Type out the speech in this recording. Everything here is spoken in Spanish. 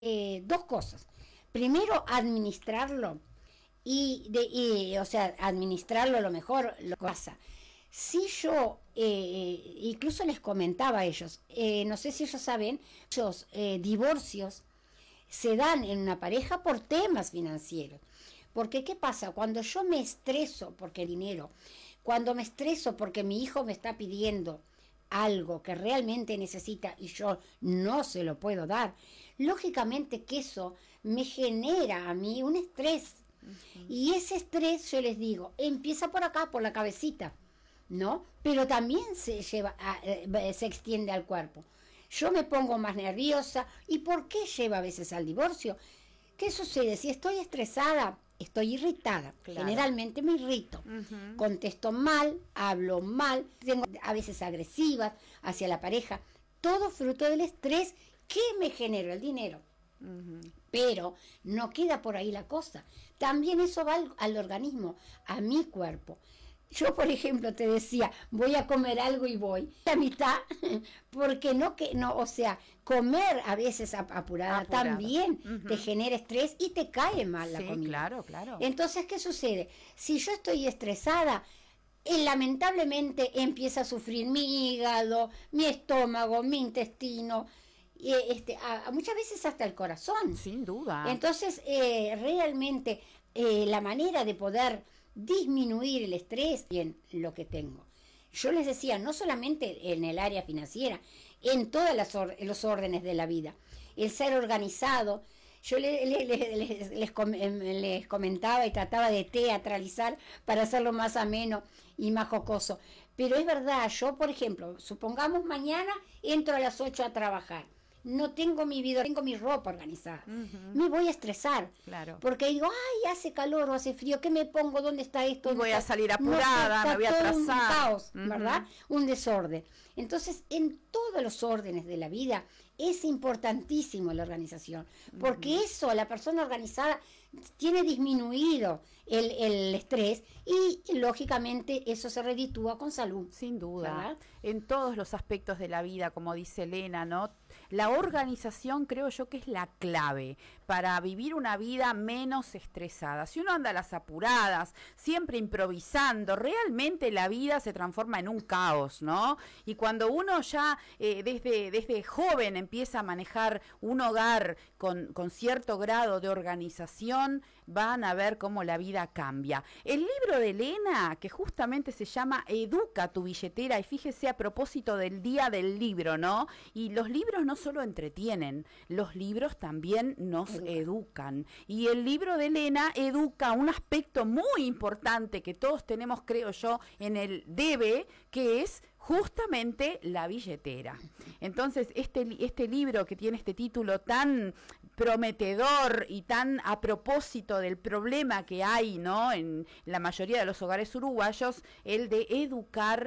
dos cosas. Primero, administrarlo o sea, administrarlo lo mejor, lo que pasa. Si yo, incluso les comentaba a ellos, no sé si ellos saben, muchos divorcios se dan en una pareja por temas financieros. Porque, ¿qué pasa? Cuando yo me estreso porque dinero, cuando me estreso porque mi hijo me está pidiendo algo que realmente necesita y yo no se lo puedo dar, lógicamente que eso me genera a mí un estrés. Y ese estrés, yo les digo, empieza por acá, por la cabecita, ¿no? Pero también se extiende al cuerpo. Yo me pongo más nerviosa. ¿Y por qué lleva a veces al divorcio? ¿Qué sucede? Si estoy estresada, estoy irritada. Claro. Generalmente me irrito. Contesto mal, hablo mal, tengo a veces agresivas hacia la pareja. Todo fruto del estrés que me genera el dinero. Pero no queda por ahí la cosa. También eso va al organismo, a mi cuerpo. Yo, por ejemplo, te decía, voy a comer algo y voy a mitad, porque o sea, comer a veces apurada también te genera estrés y te cae mal la comida. Claro, claro. Entonces, ¿qué sucede? Si yo estoy estresada, lamentablemente empieza a sufrir mi hígado, mi estómago, mi intestino, muchas veces hasta el corazón. Sin duda. Entonces, realmente, la manera de poder disminuir el estrés en lo que tengo. Yo les decía, no solamente en el área financiera, en todos los órdenes de la vida. El ser organizado. Yo les comentaba y trataba de teatralizar para hacerlo más ameno y más jocoso. Pero es verdad, yo, por ejemplo, supongamos mañana entro a las 8 a trabajar. No tengo mi vida, tengo mi ropa organizada. Me voy a estresar. Claro. Porque digo, ay, hace calor o hace frío, ¿qué me pongo? ¿Dónde está esto? Voy a salir apurada, me voy a atrasar. Un caos, ¿verdad? Un desorden. Entonces, en todos los órdenes de la vida es importantísimo la organización, porque eso, la persona organizada tiene disminuido el estrés y lógicamente eso se reditúa con salud. Sin duda, ¿verdad? En todos los aspectos de la vida, como dice Elena, ¿no? La organización creo yo que es la clave para vivir una vida menos estresada. Si uno anda a las apuradas, siempre improvisando, realmente la vida se transforma en un caos, ¿no? Y cuando uno ya desde joven empieza a manejar un hogar con cierto grado de organización, van a ver cómo la vida cambia. El libro de Elena, que justamente se llama Educa tu billetera, y fíjese a propósito del día del libro, ¿no? Y los libros no solo entretienen, los libros también nos educan. Y el libro de Elena educa un aspecto muy importante que todos tenemos, creo yo, en el debe, que es justamente la billetera. Entonces, este libro que tiene este título tan prometedor y tan a propósito del problema que hay, ¿no?, en la mayoría de los hogares uruguayos, el de educar